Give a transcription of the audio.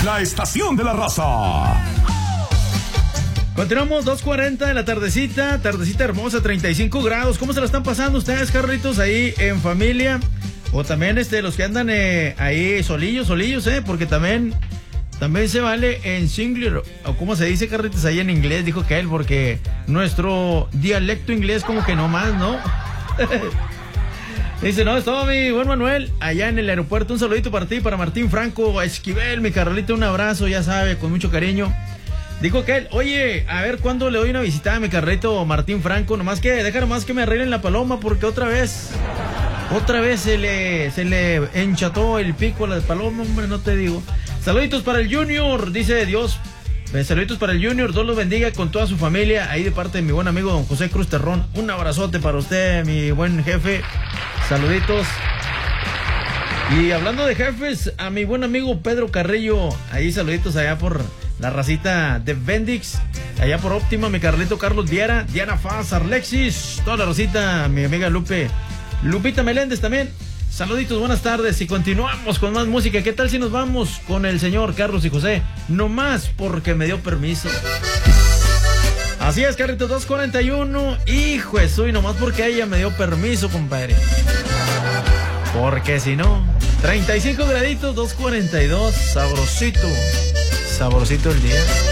la estación de la raza. Continuamos, 2:40 de la tardecita hermosa, 35 grados. ¿Cómo se la están pasando ustedes, Carlitos, ahí en familia? O también los que andan ahí solillos, porque también se vale en singular, o como se dice, Carlitos, ahí en inglés, dijo que él, porque nuestro dialecto inglés como que no más, ¿no? Dice, no, es todo, mi buen Manuel, allá en el aeropuerto. Un saludito para ti, para Martín Franco Esquivel, mi Carlito, un abrazo, ya sabe, con mucho cariño. Dijo que él, oye, a ver cuándo le doy una visitada a mi Carlito Martín Franco, deja nomás que me arreglen la paloma, porque otra vez se le encható el pico a la paloma, hombre, no te digo. Saluditos para el Junior, dice Dios. Saluditos para el Junior, Dios los bendiga con toda su familia, ahí de parte de mi buen amigo don José Cruz Terrón. Un abrazote para usted, mi buen jefe. Saluditos. Y hablando de jefes, a mi buen amigo Pedro Carrillo, ahí saluditos allá por la racita de Bendix, allá por Óptima, mi Carlito Carlos Viera, Diana Faz, Arlexis, toda la racita, mi amiga Lupita Meléndez también. Saluditos, buenas tardes, y continuamos con más música. ¿Qué tal si nos vamos con el señor Carlos y José? No más porque me dio permiso. Así es, Carlitos, 2:41. Hijo de suyo, nomás porque ella me dio permiso, compadre. Porque si no, 35 graditos, 2:42, sabrosito el día.